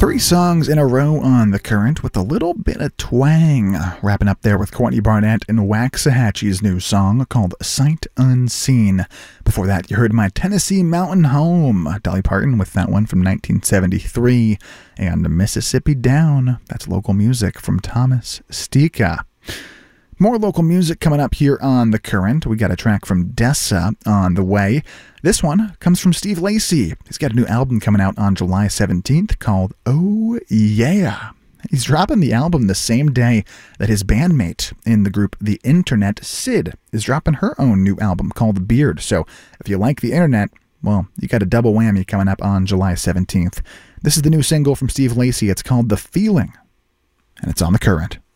Three songs in a row on The Current with a little bit of twang. Wrapping up there with Courtney Barnett and Waxahachie's new song called Sight Unseen. Before that, you heard My Tennessee Mountain Home, Dolly Parton with that one from 1973. And Mississippi Down, that's local music from Thomas Stika. More local music coming up here on The Current. We got a track from Dessa on the way. This one comes from Steve Lacy. He's got a new album coming out on July 17th called Oh Yeah. He's dropping the album the same day that his bandmate in the group The Internet, Sid, is dropping her own new album called Beard. So if you like The Internet, well, you got a double whammy coming up on July 17th. This is the new single from Steve Lacy. It's called The Feeling, and it's on The Current.